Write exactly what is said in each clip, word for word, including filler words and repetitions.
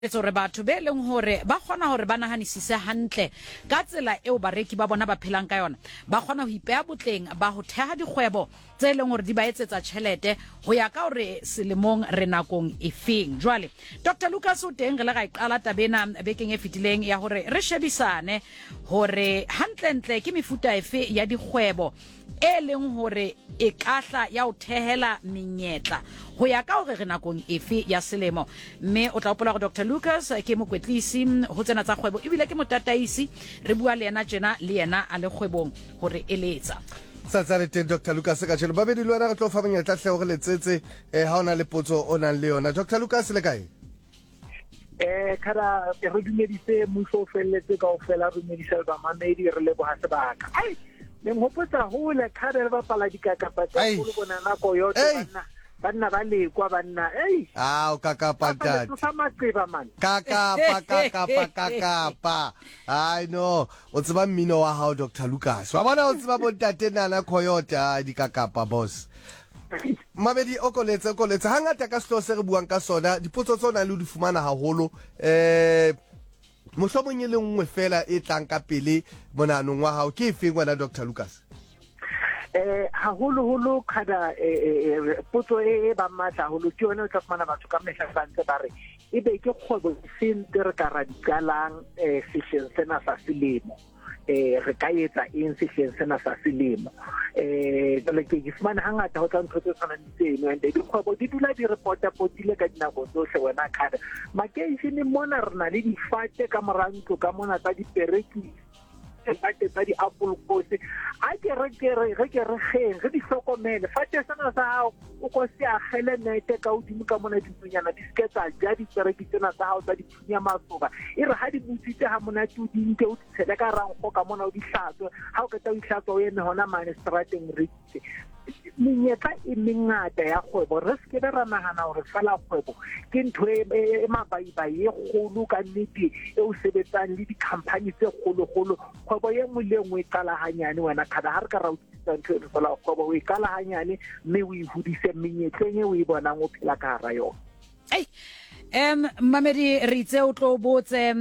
Etso re batho be leng hore ba kgona hore ba nahanisise hantle ka tsela eo bareki ba bona ba phelang ka yona ba kgona ho ipeha botleng ba ho theha dikgwebo tse leng hore di ba etsetsa tjhelete ho ya ka hore selemong re nakong efeng. Jwale Doctor Lucas o teng re le ga iqala tabena bekeng e fetileng ya hore re shebisane hore hantle ntle ke mefuta efe ya dikgwebo e leng hore e kahla ya o thehela menyetla ho ya ka hore re nakong efe ya selemo. Mme o tla hopola go Doctor Lucas ke mokwetlisi ho tsena tsa kgwebo ebile ke motataisi re bua le yena tjena le yena a le kgwebong hore eletsa sa tsa le teng Doctor Lucas ka tjena ba bedi le wena re tlo fa monyetla hle hore letsetse eh ha ona le potso o nang le yona. Doctor Lucas le kae? eh khara re dumedise mmuso o felletse ka ofela re dumedisa ba mamedi re le bo ha sebaka ai le ngopotsa ho le khare ba pala dikakapa tsa go bona nako yote banna banna ba le kwa banna ei ah o kakapa tata ka sa maqeba man kakapa kakapa kakapa I know o tseba mmino wa hao Doctor Lucas wa bona o tseba bo ntate nana Coyote dikakapa boss Mabedi o koletse o koletse hangata ka selo se re buang ka sona dipotso tsona le di fumana haholo eh mohlomong le nngwe fela e tlang ka pele monanong wa hao ke efeng wena Doctor Lucas? eh haholo holo khada eh potso e ba matla haholo ke yona o tla fumana batho ka mehla bantse ba re ebe ke kgwebo sente re ka ra dikalang eh sehleng sena sa selemo eh re ka etsa eng sehleng sena sa selemo eh le ke ke fumana hangata ho tla ntho tse tshwanang le tseno and dikgwebo di dula di reporta potile ka dinako tsohle wena khada makeishene mona re na le difate ka morantlo ka mona tsa diperekisi fate tsa di apple course a ke re ke re re ke re kgeng re di hlokomele fate sana sa hao o ko se a khele nete ka udimo ka mona ditsunyana di sketsa ja di perekisi tsena sa hao tsa di phunya masoba e re ha di butsitse ha mona tu di nke o tshela ka rang go ka mona o di hlatswe ha o ka tla o ihlatswa o ene hona mane strateng re menyetla e mengata ya kgwebo re se ke ra nahana hore fela kgwebo ke ntho e mabaibai e kgolo ka nnete e o sebetsang le di-company tse kgolo-kgolo kgwebo ye nngwe le nngwe e qala hanyane wena khada ha re ka ra utlwisisa ntho e fela kgwebo o e qala hanyane mme o e hodise menyetleng e o e bonang o phela ka hara yona. Hey. Em Mamedi re itse o tlo botse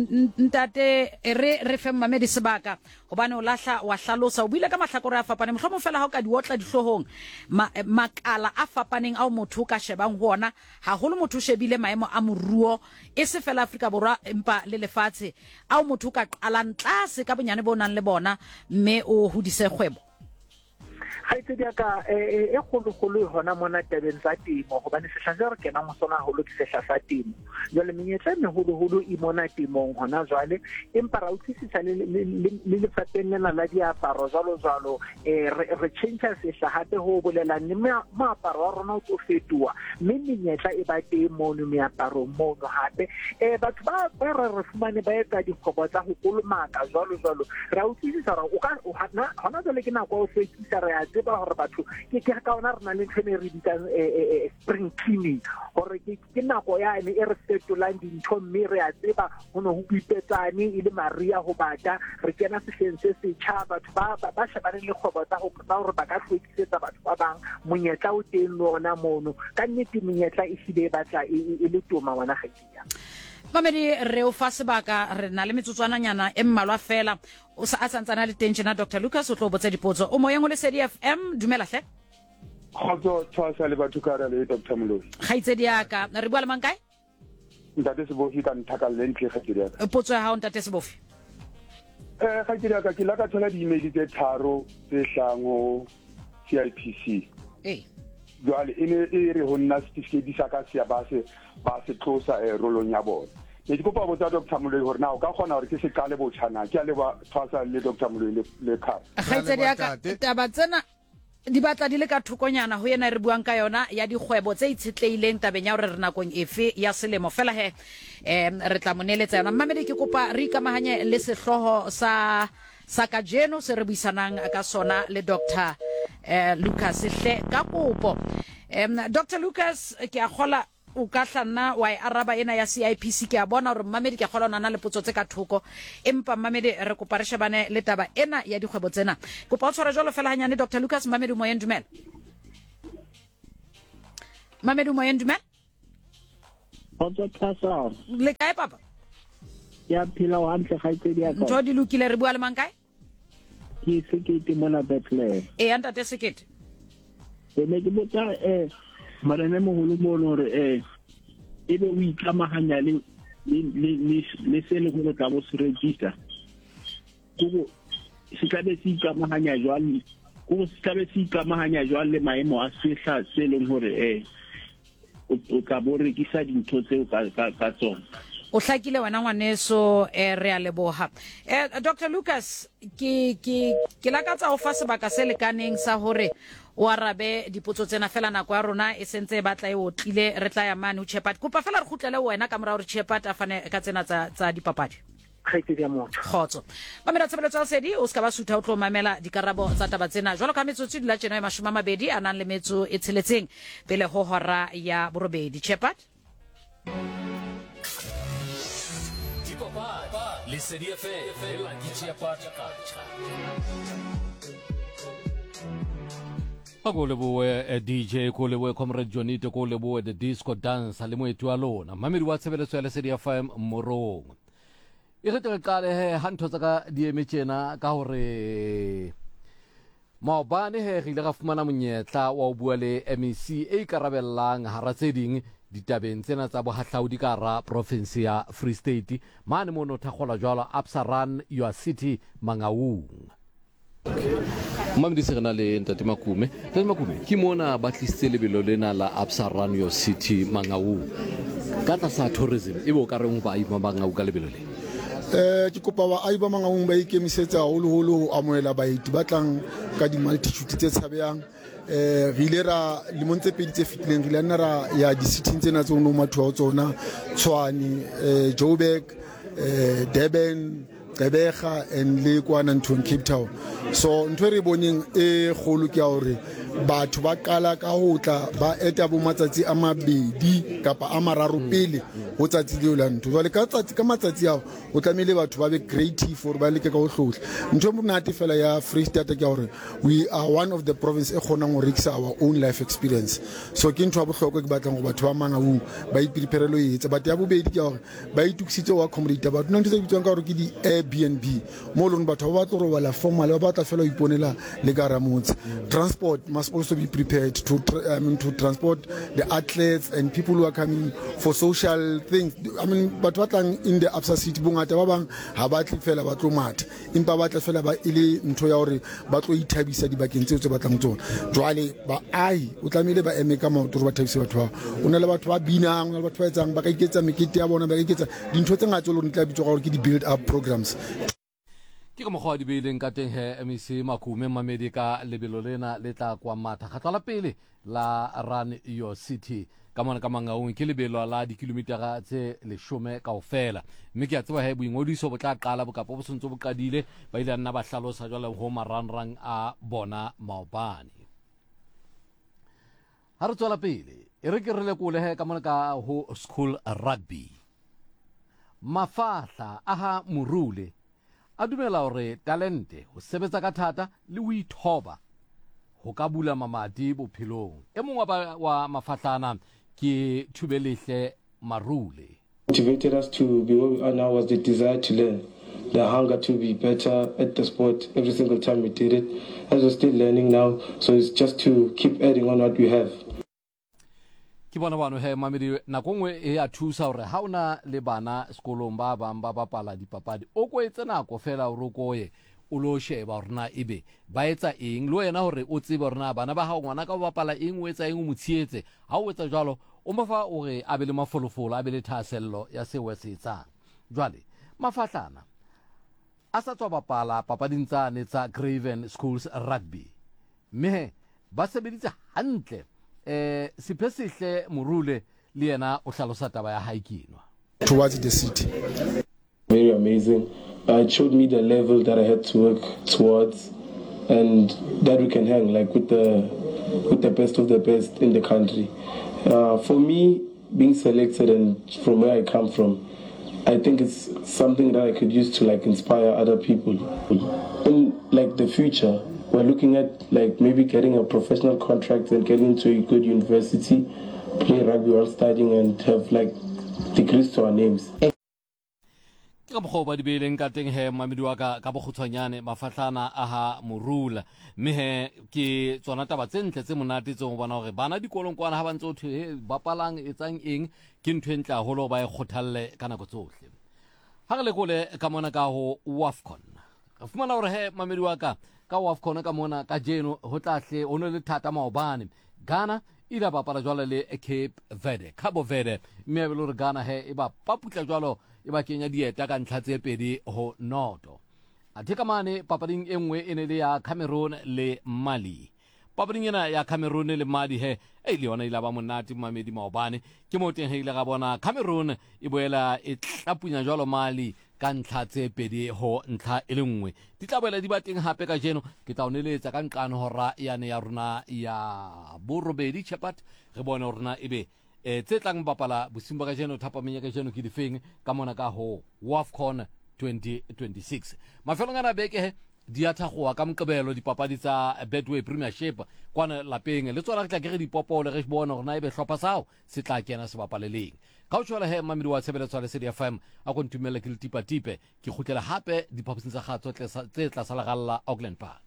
ntate re re fe Mamedi sebaka hobane o lahla wa hlalosa o buile ka mahlakore a fapaneng mohlomong fela ha o ka di otla dihlohong makala a fapaneng ao motho ka shebang ho ona haholo motho shebile maemo a moruo e se fela Afrika Borwa empa le lefatshe ao motho ka qalang tlase ka bonyane bonang le bona mme o hodise kgwebo ha itse dia ka e kholo kholo hona mona tabeng tsa temo hobane sehla re kena mo sona holo ke sehla sa temo jwale menyetla me holo holo e mona temong hona jwale empa ra utlwisisa le le le fateng lena la diaparo jwalo jwalo eh re change sehla hape ho bolela le moaparo wa rona o tlo fetoa mme menyetla e ba teng mono meaparo mono hape eh batho ba ba re fumane ba etsa dikgobo tsa ho kolomaka jwalo jwalo ra utlwisisa ra o ka hona hona jwale ke nako o fetisa re ba hore batho ke ke ka ona rena le tsene re ditang spring cleaning hore ke ke nako ya ene e re fetolang dintho mme re a tseba ho no ho ipetsane ile maria ho bata re kena sehleng se setjha batho ba ba shebane le kgwebo tsa ho ba hore ba ka hlwekisetsa batho ba bang monyetla o teng lona mono ka nnete menyetla e hlile batla e le toma wana kgetsia. Mamedi re o fa sebaka re na le metsotswana nyana e mmalwa fela o sa a santsana le tension na Doctor Lucas o tlo botsa dipotso o moyeng o le C D F M dumela hle khotso tshwasa le batho ka le Doctor Moloi khaitsedi ya ka re bua le mang kae ntate Sebofi ka nthaka le ntle khaitsedi ya ka potso ya hao ntate Sebofi eh khaitsedi ya ka ke la ka thola di email tse tharo tse hlango C I P C eh jwale ene e re ho nna certificate sa ka se ba se ba se tlosa e rolong ya bona ne ke kopa botsa Doctor Moloi hore na o ka kgona hore ke se qale botjhana ke a le ba tshwasa le Doctor Moloi le le ka khaitsedi ya ka taba tsena di batla di le ka thokonyana ho yena re buang ka yona ya dikgwebo tse itshetleileng tabeng ya hore re nakong efe ya selemo fela he em re tla moneletsa yona Mamedi ke kopa re ikamahanye le sehloho sa sa kajeno se re buisanang ka sona le Doctor eh Lucas hle ka kopo em Doctor Lucas ke a khola o ka hlanna wa araba ena ya C I P C ke a bona hore Mamedi ke khola nana le potso tse ka thoko empa Mamedi re kopa re shebane le taba ena ya dikgwebo tsena kopa o tshware jalo fela hanyane Doctor Lucas Mamedi mo yen dumela Mamedi mo yen dumela Otso tlasa. Le kae papa? Ya phela wa ntle ga itse dia ka. Ntho di lokile re bua le mang kae? Ke sekete mona Bethlehem. E anta te sekete. E ne ke botsa eh marene mo holo mo no re eh ebe o ikamaganya le le le se le go tla bo se register. Go se ka be se ikamaganya jwang? Go se ka be se ikamaganya jwang le maemo a sehla se leng hore eh o ka bo rekisa dintho tseo ka ka tsona. O hlakile wena ngwaneso e re a leboha. Eh Doctor Lucas ke ke ke la ka tsa o fa sebaka se lekaneng sa hore o arabe dipotso tsena fela nako ya rona e sentse ba tla e otlile re tla ya mane o Chepat. Kopa fela re khutlele wena ka mora hore Chepat a fane ka tsena tsa tsa dipapadi. Khaite dia motho. Khotso. Mamela tshebeletso tsa sedi o ska ba sutha o tlo mamela dikarabo tsa taba tsena. Jwalo ka metsotso di la tsena ya mashome a mabedi a nang le metso e tsheletseng pele ho hora ya borobedi. Chepat. Le sedi F M la Chepat Culture. Ko leboe D J ko leboe Comrade Jonito ko leboe the disco dance le moeti wa lona mamedi wa tshebeletso ya Lesedi F M morong e re tla qale he hantho tsa ka di emetjena ka hore maobane he re ile ga fumana monyetla wa o bua le M E C e karabellang hara tse ding ditabeng tsena tsa bohahlaudi ka ra province ya Free State mane mono thakgola jwalo Absa Run Your City Mangaung. Mamedi se rena le ntate Makume ntate Makume ke mona ba tlisitse lebelo lena la Absa Run Your City Mangaung ka tlasa tourism e bo ka reng ba ima Mangaung ka lebelo le eh ke kopa ba aiba Mangaung ba ikemisetsa holo holo ho amoela baeti ba tlang ka di multitude tse tshabeyang eh re ile ra limonse pedi tse fitileng re lana ra ya di city tsena tse no matho a tsona Tshwane eh Joburg eh Durban Gqeberha and le kwana ntho Cape Town so ntho re boneng e kholo ke a hore batho ba qala ka ho tla ba eta bo matsatsi a mabedi kapa a mararo pele ho tsatsi le la ntho jwale ka tsatsi ka matsatsi ao o tlamele batho ba be creative for ba leke ka ho hlohla ntho mo nate fela ya Free State ke hore we are one of the province e khonang ho rekisa our own life experience so ke ntho a bohlokwa ke batlang go batho ba Mangaung ba ipreparelo yetse batho ya bobedi ke hore ba itukisitse wa accommodate batho ntho tse bitswang ka hore ke di Airbnb mo lone batho ba batlo ro bala formal ba batla fela o iponela le ka ramotse transport must also be prepared to I mean to transport the athletes and people who are coming for social things I mean batho batlang in the Absa City bongata ba bang ha ba tli fela ba tlo matha impa ba tla fela ba ile ntho ya hore ba tlo ithabisa dibakeng tseo tse batlang tsona jwale ba ai o tlamile ba eme ka maoto ba thabisa batho ba o na le batho ba binang le batho ba etsang ba ka iketsa mekete ya bona ba ka iketsa dintho tse ngata le ntla bitswa gore ke di build up programs ke ka mogwa di beileng ka teng he M E C Makume mamedi ka lebelo lena le tla kwa matha ga tla pele la Run Your City ka mona ka Mangaung ke lebelo la dikilometera tse leshome kaofela mme ke a tseba he boingodiso bo tla qala bokapo bo sontso bo qadile ba ile nna ba hlalosa jwale ho marangrang a bona maobane ha re tswela pele e re ke re le kole he ka mona ka ho school rugby mafahla aha Murule a dumela hore talente ho sebetsa ka thata le ho ithoba ho ka bula mamati bophelong e mongwe wa mafahlana ke Thubelihle Marule motivated us to be where we are now was the desire to learn, the hunger to be better at the sport every single time we did it, as we're still learning now, so it's just to keep adding on what we have. Ke bona bano he mamedi nako ngwe e a thusa hore ha ona le bana sekolong ba bang ba bapala dipapadi o ko etsa nako fela o rokoye o lo sheba rena ebe ba etsa eng lo yena hore o tsebe rena bana ba ha ngwana ka o bapala eng o etsa eng o motsietse ha o etsa jwalo o mafa o re a be le mafolofolo a be le thasello ya se we se etsang jwale mafahlana a sa tswa bapala papading tsa ne tsa Craven Schools Rugby mme ba sebeditse hantle eh Sipesihle Murule le yena o hlalosa taba ya haikinwa towards the city. Very amazing. Uh, it showed me the level that I had to work towards and that we can hang like with the with the best of the best in the country. Uh, for me, being selected and from where I come from, I think it's something that I could use to like inspire other people. In like the future, we're looking at like maybe getting a professional contract and getting into a good university, play rugby while studying and have like degrees to our names. ke ka mokgwa ba di beileng ka teng he mamedi wa ka ka bokgutshwanyane mafatlana a ha morula mme he ke tsona taba tse ntle tse monate tse go bona gore bana dikolong kwana ha ba ntse o thwe he bapalang etsang eng ke ntho e ntle haholo ba e kgothalle ka nako tsohle ha re lekole ka mona ka ho WAFCON re fumana gore he mamedi wa ka ka WAFCON ka mona ka jeno ho tlahle o ne le thata maobane Ghana e la bapala jwalo le Cape Verde Cabo Verde mme e be le gore Ghana he e ba paputla jwalo e ba kenya dieta ka ntlha tse pedi ho noto a theka mane papading e nngwe e ne le ya Cameroon le Mali papading ena ya Cameroon le Mali he e le yona ile ba monate mamedi maobane ke mo teng he ile ga bona Cameroon e boela e tlapunya jwalo Mali ka ntlha tse pedi ho ntlha e le nngwe di tla boela di ba teng hape ka jeno ke tla o neletsa ka nqano hora yane ya rona ya borobedi Shepherd re bone rona ebe e tse tlang bapala bosimba ka jeno thapamenya ka jeno ke difeng ka mona ka ho WAFCON twenty twenty-six mafelong ana beke he di a thagoa ka mqebelo dipapadi tsa Betway Premiership kwana lapeng le tsona re tla ke re dipopole re bona gore na ebe hlopha sao se tla kena se bapaleleng ka o tshola he mamedi wa tshebeletso le City F M a go ntumela ke le tipa tipe ke khutlela hape diphaposing tsa gatso tse tla sala galla Auckland Park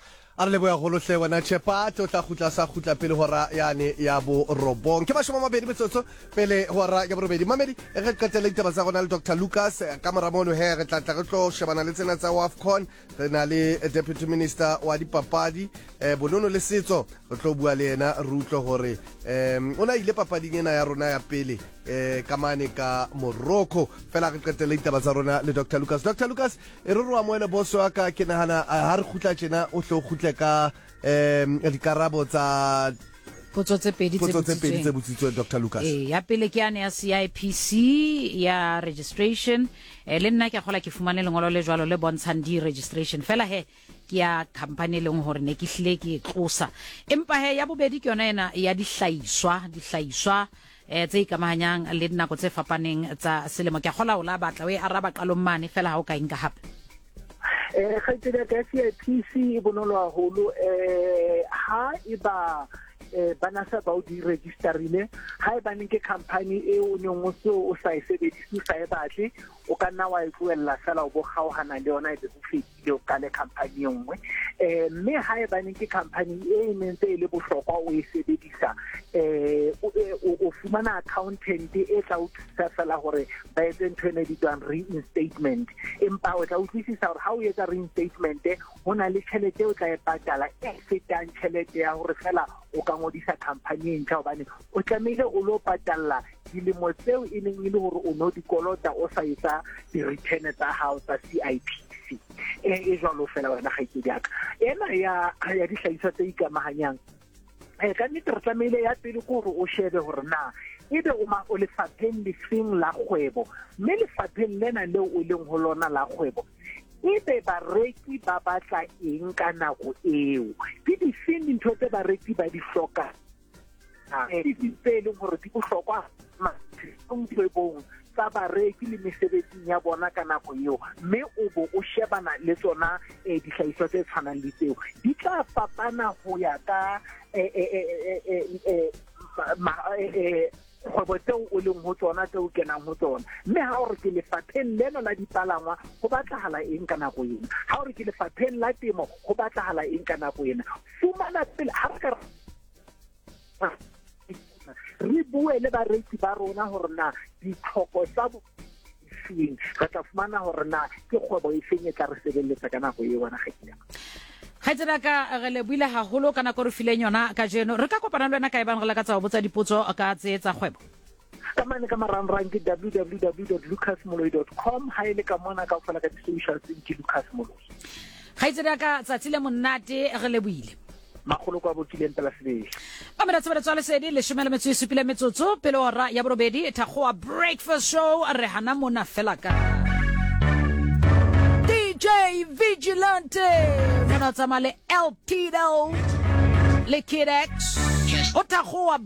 a re leboya go lohle wena Shepherd o tla khutla sa khutla pele hora yane ya bo robong ke ba shoma mabedi metsotso pele hora ya bo robedi mamedi e re qetela ditaba tsa rona le Doctor Lucas ka moramono he re tla tla re tlo shebana le tsena tsa WAFCON re na le Deputy Minister wa dipapadi eh bonono le setso re tlo bua le yena re utlo hore em ona ile papading ena ya rona ya pele eh kamane ka Morocco fela re qetela ditaba tsa rona le Doctor Lucas Doctor Lucas e re roa moena boso wa ka ke nahana ha re khutla tjena o tlo khutla ka em dikarabo tsa potso tse pedi tse botsitsweng Doctor Lucas eh ya pele ke ane ya C I P C ya registration eh le nna ke gola ke fumane lengolo le jwalo le bontshang di registration fela he ke ya company le ngore ne ke hlile ke tlosa empa he ya bobedi ke yona ena ya dihlaiswa dihlaiswa eh tse ikamahanyang le dinako tse fapaneng tsa selemo ke gola o la batla we araba qalong mane fela ha o ka inka hape eh khaitela ka C I P C bonolo haholo eh ha iba eh bana sa ba o di registerile ha e bane ke company e o ne ngo so o sa e sebedise sa e batle o ka nna wa e tloella fela o bo kgaogana le yona e be go fetile o ka le company e nngwe eh mme ha e bane ke company e ntse e le bohlokwa o e sebedisa eh o fumana accountant e tla o thusa fela hore ba etse ntho ene di tswang reinstatement empa o tla utlwisisa hore ha o etsa reinstatement hona le tšhelete o tla e patala e fetang tšhelete ya hore fela o ka ngodisa company e ntšha hobane o tlamehile o lo patalla dilemo tseo e neng e le hore o no dikolota o sa etsa di-return tsa hao tsa C I P C e e jwalo fela wena kgaitsedi yaka ena ya ya dihlahiswa tse ikamahanyang eh ka nnete re tlamehile ya pele ke hore o shebe hore na ebe o ma o lefapheng le feng la kgwebo mme lefapheng lena leo o leng ho lona la kgwebo ebe bareki ba batla eng ka nako eo di di feng dintho tse bareki ba di hloka e di tsele hore di bohlokwa ma tsong tsa bareki le mesebetsing ya bona ka nako eo mme o bo o shebana le tsona eh dihlahiswa tse tshwanang le tseo di tla fapana ho ya ka eh eh eh eh kgwebo tseo o leng ho tsona tseo kenang ho tsona mme ha o re ke lefapheng leno la dipalangwa go batlahala eng ka nako ena ha o re ke lefapheng la temo go batlahala eng ka nako ena fumana pele ha re ka re bue le bareki ba rona hore na ditlhoko tsa feng re tla fumana hore na ke kgwebo e feng e tla re sebeletsa ka nako eo wena kgetla khaitsela ka re le buile haholo kana go re fileng yona ka jeno re ka kopana le wena ka ebang re la ka tsa botsa dipotso ka tse tsa kgwebo ka mane ka marangrang ke w w w dot lucas moloi dot com ha ile ka mona ka fela ka di-social ke Lucas Moloi khaitsela ka tsatsile monate re le buile magolo kwa bokileng pela sebedi ba mera tsebe tswale sedi le shomela metso isupile metsotso pele ora ya borobedi thagoa breakfast show re hana mona fela ka D J Vigilante mona tsamale El Tito le Kid X o thagoa